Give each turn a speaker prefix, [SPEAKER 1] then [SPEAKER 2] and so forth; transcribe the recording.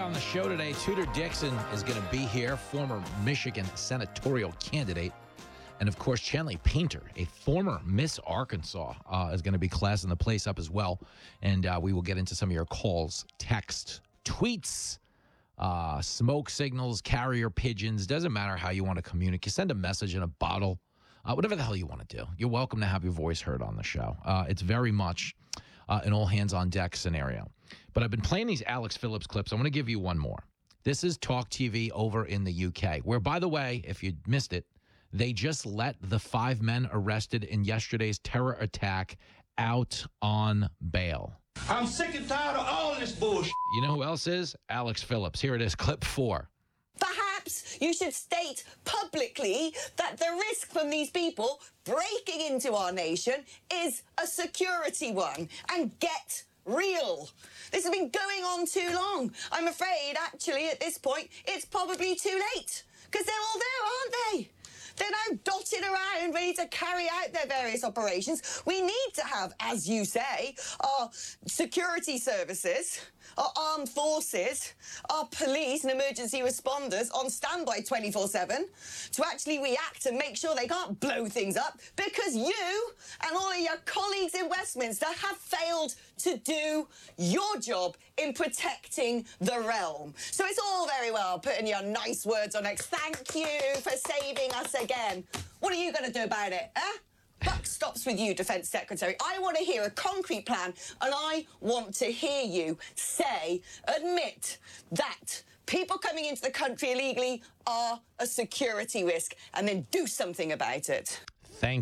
[SPEAKER 1] on the show today, Tudor Dixon is going to be here, former Michigan senatorial candidate. And, of course, Chanley Painter, a former Miss Arkansas, is going to be classing the place up as well. And we will get into some of your calls, texts, tweets, smoke signals, carrier pigeons. Doesn't matter how you want to communicate. Send a message in a bottle, whatever the hell you want to do. You're welcome to have your voice heard on the show. It's very much an all-hands-on-deck scenario. But I've been playing these Alex Phillips clips. I'm going to give you one more. This is Talk TV over in the UK, where, by the way, if you missed it, they just let the 5 men arrested in yesterday's terror attack out on bail.
[SPEAKER 2] I'm sick and tired of all this bullshit.
[SPEAKER 1] You know who else is? Alex Phillips. Here it is, clip 4.
[SPEAKER 3] Perhaps you should state publicly that the risk from these people breaking into our nation is a security one, and get real. This has been going on too long. I'm afraid, actually, at this point, it's probably too late, because they're all there, aren't they? They're now dotted around, ready to carry out their various operations. We need to have, as you say, our security services, our armed forces, our police and emergency responders on standby 24/7 to actually react and make sure they can't blow things up, because you and all of your colleagues in Westminster have failed to do your job in protecting the realm. So it's all very well putting your nice words on X. Thank you for saving us again. What are you going to do about it, eh? Buck stops with you, Defence Secretary. I want to hear a concrete plan, and I want to hear you admit that people coming into the country illegally are a security risk, and then do something about it.